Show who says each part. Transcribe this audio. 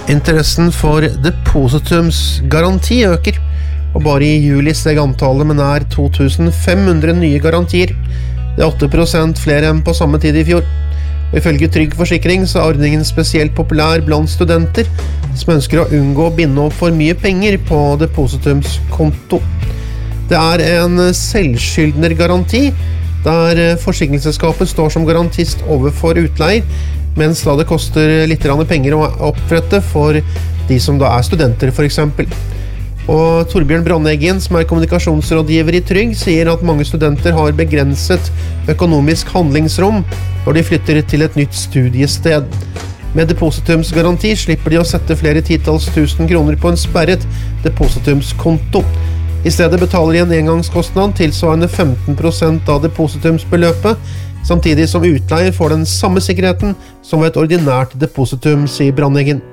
Speaker 1: Interessen for depositumsgaranti øker, og bare i juli steg antallet med nær 2500 nye garantier. Det 8% flere enn på samme tid i fjor. Og ifølge Trygg Forsikring så er ordningen spesielt populær blant studenter som ønsker å unngå å binde opp for mye penger på depositumskonto. Det er en selvskyldnergaranti, der forsikringsselskapet står som garantist overfor utleier, mens da det koster litt penger å opprette for de som da er studenter for eksempel. Og Torbjørn Brandeggen, som er kommunikasjonsrådgiver i Trygg, sier at mange studenter har begrenset økonomisk handlingsrom når de flytter til et nytt studiested. Med depositumsgaranti slipper de å sette flere titalls tusen kroner på en sperret depositumskonto. I stedet betaler de en engangskostnad tilsvarende 15% av depositumsbeløpet, samtidig som utleier får den samme sikkerheten som ved et ordinært depositum, sier Brandeggen.